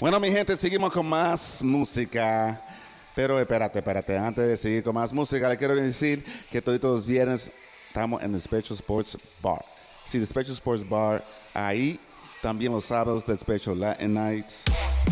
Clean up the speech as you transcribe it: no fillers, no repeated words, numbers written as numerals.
Bueno, mi gente, seguimos con más música. Pero espérate. Antes de seguir con más música, le quiero decir que todos los viernes estamos en The Special Sports Bar. Sí, The Special Sports Bar. Ahí también los sábados, The Special Latin Nights.